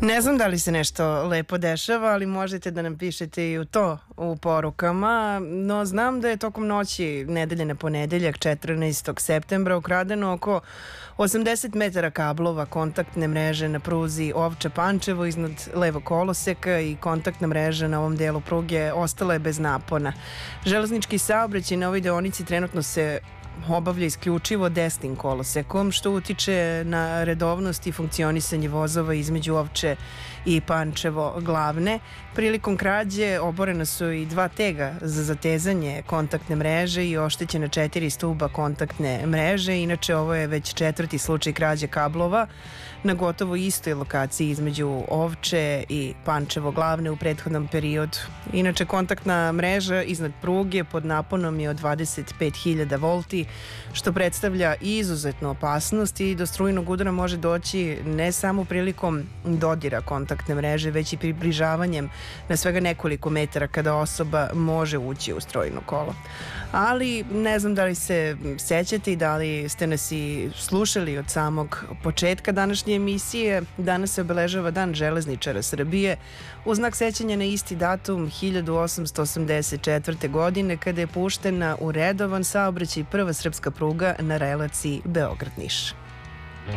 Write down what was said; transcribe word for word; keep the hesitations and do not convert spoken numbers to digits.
Ne znam da li se nešto lepo dešava, ali možete da nam pišete i u to u porukama, no znam da je tokom noći nedelje na ponedeljak četrnaestog septembra ukradeno oko osamdeset metara kablova kontaktne mreže na pruzi Ovča-Pančevo iznad levog koloseka i kontaktna mreža na ovom delu pruge ostala je bez napona. Železnički saobraćaj na ovoj deonici trenutno se obavlja isključivo desnim kolosekom, što utiče na redovnost i funkcionisanje vozova između Ovče i Pančevo glavne. Prilikom krađe oborena su i dva tega za zatezanje kontaktne mreže i oštećena četiri stuba kontaktne mreže. Inače, ovo je već četvrti slučaj krađe kablova na gotovo istoj lokaciji između Ovče i Pančevo glavne u prethodnom periodu. Inače, kontaktna mreža iznad pruge pod naponom je od dvadeset pet hiljada volti, što predstavlja izuzetnu opasnost i do strujnog udara može doći ne samo prilikom dodira kontaktne mreže, već i približavanjem na svega nekoliko metara kada osoba može ući u strojno kolo. Ali ne znam da li se sećate i da li ste nas i slušali od samog početka današnje emisije. Danas se obeležava Dan železničara Srbije u znak sećanja na isti datum hiljadu osamsto osamdeset četvrte. godine kada je puštena u redovan saobraćaj prva srpska pruga na relaciji Beograd-Niš.